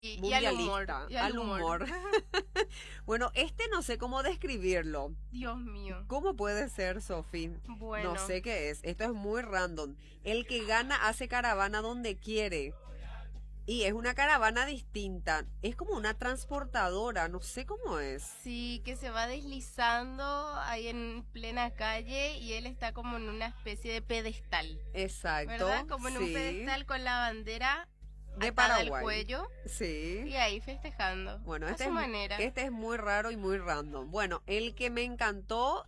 Y al humor. mundialista, Y al al humor. humor. Bueno, este no sé cómo describirlo. Dios mío. ¿Cómo puede ser, Sofi? No Bueno. sé qué es. Esto es muy random. El que gana hace caravana donde quiere. Y es una caravana distinta. Es como una transportadora. No sé cómo es. Sí, que se va deslizando ahí en plena calle y él está como en una especie de pedestal, Exacto. ¿verdad? Como en un Sí. pedestal con la bandera De atada al Paraguay. cuello Sí. y ahí festejando Bueno, a su manera. este es muy raro y muy random. Bueno, el que me encantó,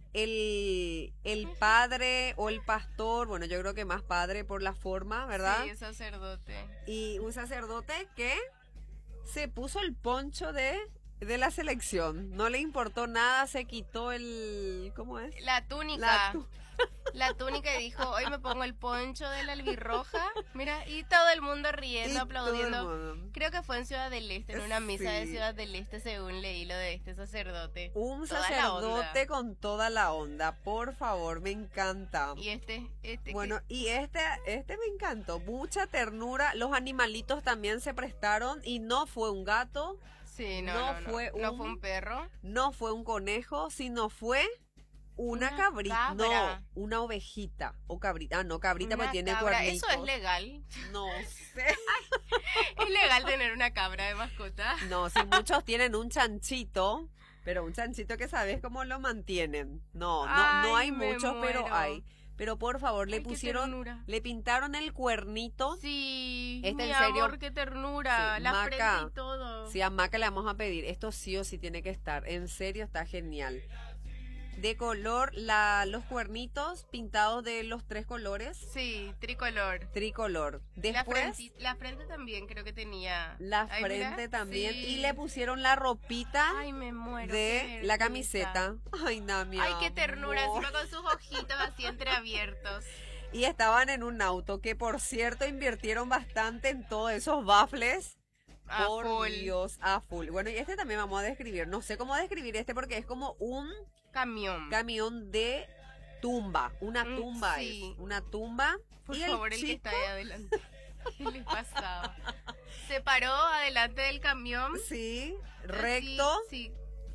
el padre o el pastor, bueno, yo creo que más padre por la forma, ¿verdad? Sí, el sacerdote. Y un sacerdote que se puso el poncho de la selección. No le importó nada, se quitó ¿cómo es? La túnica. La tu- La túnica y dijo, hoy me pongo el poncho de la albirroja. Mira, y todo el mundo riendo, y aplaudiendo. todo el mundo. Creo que fue en Ciudad del Este, en una misa de Sí. Ciudad del Este, según leí lo de este sacerdote. Un Toda la sacerdote onda. con toda la onda, por favor, me encanta. Y Bueno, y este me encantó, mucha ternura, los animalitos también se prestaron y no fue un gato, sí, no fue no fue un perro. no fue un conejo, sino fue una Una cabrita, cabra. no, una ovejita o cabrita, no, cabrita Una porque tiene cabra. cuernitos. Eso es legal. No sé. Es legal tener una cabra de mascota. No, si muchos tienen un chanchito, pero un chanchito que sabes cómo lo mantienen. No Ay, hay me muchos, pero muero. hay. Pero por favor, le Ay, qué pusieron, ternura. le pintaron el cuernito. Sí, Este, mi en serio. amor, qué ternura. Sí, La Maca. frente y todo. Si a Maca le vamos a pedir, esto sí o sí tiene que estar. En serio, está genial. De color, los cuernitos pintados de los 3 colores. Sí, tricolor. Tricolor. Después, La frente también creo que tenía. la Ay, frente mira, también. sí. Y le pusieron la ropita Ay, me muero. de qué la belleza. camiseta. Ay, Nami. Ay, qué ternura. amor. Encima con sus ojitos así entreabiertos. Y estaban en un auto que, por cierto, invirtieron bastante en todos esos baffles. A Por full. Dios, a full. Bueno, y este también vamos a describir. No sé cómo describir este porque es como un Camión. camión de tumba. Una tumba sí. es. Una tumba. Por y favor, el que chico, está ahí adelante. ¿Qué le pasaba? Se paró adelante del camión. sí, recto. Sí,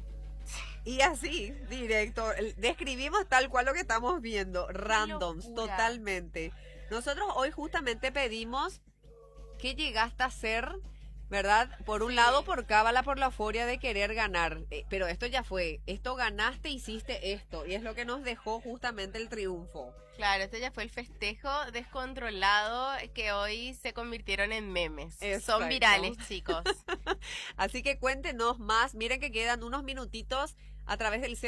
Y así, directo. Describimos tal cual lo que estamos viendo. Randoms, locura. totalmente. Nosotros hoy justamente pedimos que llegaste a ser, ¿verdad? Por un Sí. lado, por cábala, por la euforia de querer ganar. Pero esto ya fue. Esto ganaste, hiciste esto. Y es lo que nos dejó justamente el triunfo. Claro, este ya fue el festejo descontrolado que hoy se convirtieron en memes. Exacto. Son virales, chicos. Así que cuéntenos más. Miren que quedan unos minutitos a través del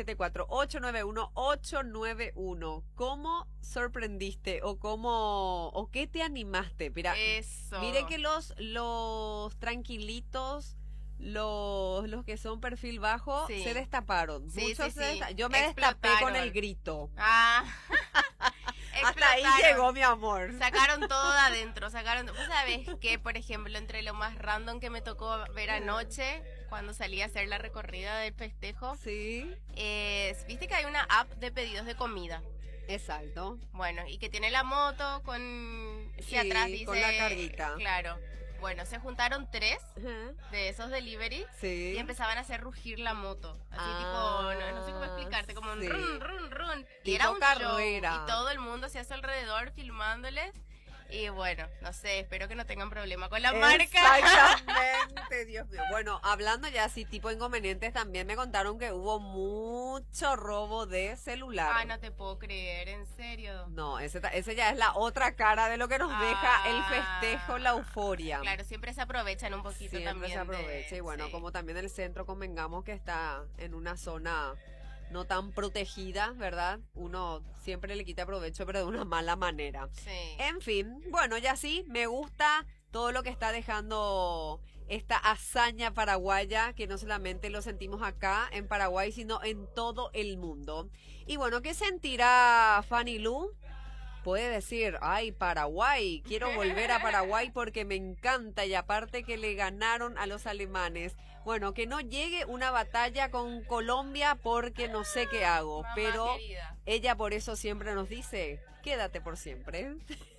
0974-891-891. ¿Cómo sorprendiste o qué te animaste? Mira, Eso. mire que los tranquilitos, los que son perfil bajo, Sí. se destaparon. Sí, Muchos sí, se sí. Yo me destapé con Explotaron. el grito. Ah. Hasta ahí Explotaron. llegó mi amor. Sacaron todo de adentro, sacaron... ¿Vos sabés que, por ejemplo, entre lo más random que me tocó ver anoche, cuando salí a hacer la recorrida del festejo, Sí, viste que hay una app de pedidos de comida? exacto. Bueno, y que tiene la moto con... Sí, y atrás dice... con la carguita. Claro. Bueno, se juntaron 3 Ajá. de esos delivery Sí. y empezaban a hacer rugir la moto. Así Ah, tipo, no sé cómo explicarte, como un sí. run, run, run. Y Tipo era un carrera. show, y todo el mundo se hace alrededor filmándoles. Y bueno, no sé, espero que no tengan problema con la marca. Exactamente, Dios mío. Bueno, hablando ya así tipo inconvenientes, también me contaron que hubo mucho robo de celular. Ah, no te puedo creer, en serio. No, ese ya es la otra cara de lo que nos deja el Ah. festejo, la euforia. Claro, siempre se aprovechan un poquito Siempre también. se aprovecha. Y bueno, sí. como también el centro, convengamos que está en una zona no tan protegida, ¿verdad? Uno siempre le quita provecho, pero de una mala manera. Sí. En fin, bueno, ya sí, me gusta todo lo que está dejando esta hazaña paraguaya, que no solamente lo sentimos acá en Paraguay, sino en todo el mundo. Y bueno, ¿qué sentirá Fanny Lu? Puede decir, ay, Paraguay, quiero volver a Paraguay porque me encanta y aparte que le ganaron a los alemanes. Bueno, que no llegue una batalla con Colombia porque no sé qué hago, Mamá pero querida. ella por eso siempre nos dice, quédate por siempre.